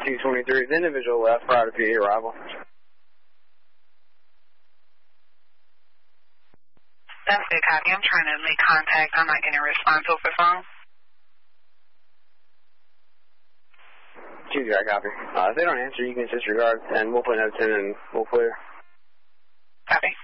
223, the individual left prior to PA arrival. That's good, copy. I'm trying to make contact. I'm not getting a response over the phone. 2-0, copy. If they don't answer, you can disregard, and we'll put notes in and we'll clear. Copy.